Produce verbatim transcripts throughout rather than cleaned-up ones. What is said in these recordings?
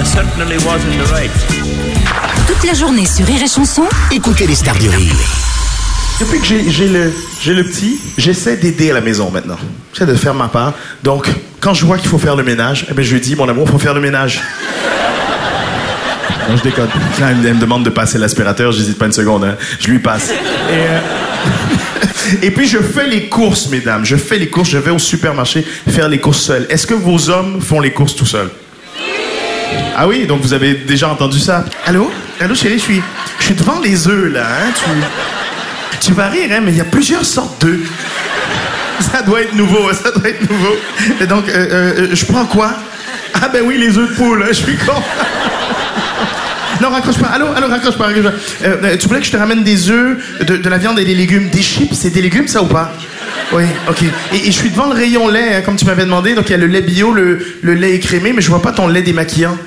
certainly was in the right. Toute la journée sur Rire et Chanson, Écoutez les stars du rire. Depuis que j'ai, j'ai, le, j'ai le petit, j'essaie d'aider à la maison maintenant. J'essaie de faire ma part. Donc, quand je vois qu'il faut faire le ménage, eh bien, je lui dis, mon amour, il faut faire le ménage. Non, je déconne. Là, elle me demande de passer l'aspirateur, j'hésite pas une seconde. Hein. Je lui passe. Et, euh... Et puis, je fais les courses, mesdames. Je fais les courses. Je vais au supermarché faire les courses seul. Est-ce que vos hommes font les courses tout seuls? Ah oui, donc vous avez déjà entendu ça. Allô? Allô, chérie, je suis, je suis devant les œufs, là. Hein? Tu, tu vas rire, hein, mais il y a plusieurs sortes d'œufs. Ça doit être nouveau, ça doit être nouveau. Et donc, euh, euh, je prends quoi? Ah ben oui, les œufs de poule, hein, je suis con. Non, raccroche pas. Allô, allô, raccroche pas. Raccroche pas. Euh, tu voulais que je te ramène des œufs, de, de la viande et des légumes? Des chips, c'est des légumes, ça, ou pas? Oui, OK. Et, et je suis devant le rayon lait, hein, comme tu m'avais demandé. Donc, il y a le lait bio, le, le lait écrémé, mais je vois pas ton lait démaquillant.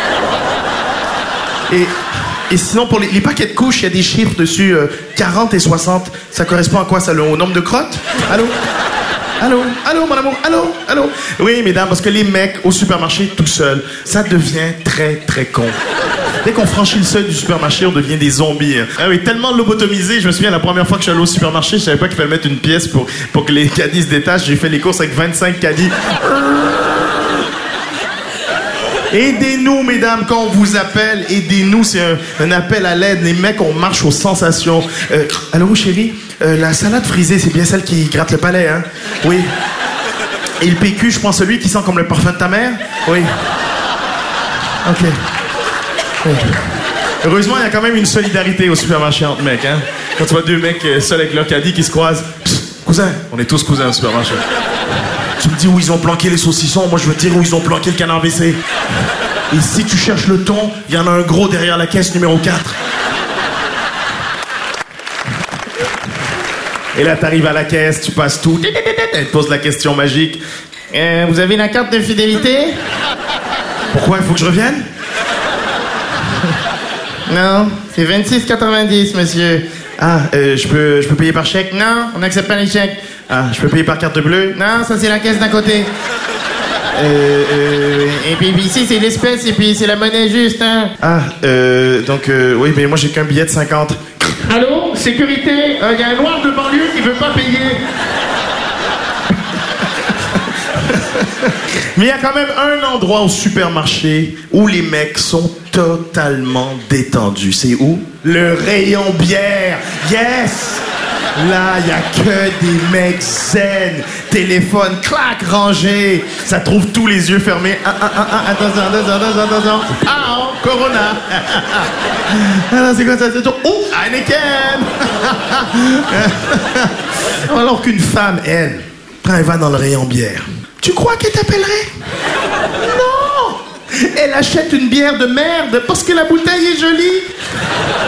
Et, et sinon, pour les, les paquets de couches, il y a des chiffres dessus, euh, quarante et soixante. Ça correspond à quoi, ça, le, au nombre de crottes? Allô? Allô? Allô, mon amour? Allô? Allô? Oui, mesdames, parce que les mecs au supermarché tout seuls, ça devient très, très con. Dès qu'on franchit le seuil du supermarché, on devient des zombies. Hein. Ah oui, tellement lobotomisé, je me souviens, la première fois que je suis allé au supermarché, je savais pas qu'il fallait mettre une pièce pour, pour que les caddies se détachent. J'ai fait les courses avec vingt-cinq caddies. Aidez-nous, mesdames, quand on vous appelle. Aidez-nous, c'est un, un appel à l'aide. Les mecs, on marche aux sensations. Euh, allô, chérie? Euh, la salade frisée, c'est bien celle qui gratte le palais, hein? Oui. Et le P Q, je prends celui qui sent comme le parfum de ta mère? Oui. OK. Oui. Heureusement, il y a quand même une solidarité au supermarché entre mecs, hein? Quand tu vois deux mecs seuls avec leur caddie qui se croisent. Psst, cousin, on est tous cousins au supermarché. Tu me dis où ils ont planqué les saucissons, moi je veux te dire où ils ont planqué le canard W C. Et si tu cherches le thon, il y en a un gros derrière la caisse numéro quatre. Et là, t'arrives à la caisse, tu passes tout. Elle te pose la question magique. Euh, vous avez la carte de fidélité? Pourquoi, il faut que je revienne? Non, c'est vingt-six quatre-vingt-dix, monsieur. Ah, euh, je peux, je peux payer par chèque? Non, on n'accepte pas les chèques. Ah, je peux payer par carte bleue? Non, ça c'est la caisse d'à côté. Euh, euh, et puis ici c'est l'espèce et puis c'est la monnaie juste, hein. Ah, euh, donc, euh, oui, mais moi j'ai qu'un billet de cinquante. Allô, sécurité, il euh, y a un noir de banlieue qui veut pas payer. Mais il y a quand même un endroit au supermarché où les mecs sont totalement détendus. C'est où? Le rayon bière. Yes! Là, il n'y a que des mecs zen. Téléphone, clac, rangé. Ça trouve tous les yeux fermés. Ah, ah, ah, ah, attention, attention, attention, attention. Ah, oh, Corona. Ah, non, c'est quoi ça? C'est oh, Heineken. Alors qu'une femme, elle, quand elle va dans le rayon bière, tu crois qu'elle t'appellerait? Non! Elle achète une bière de merde parce que la bouteille est jolie.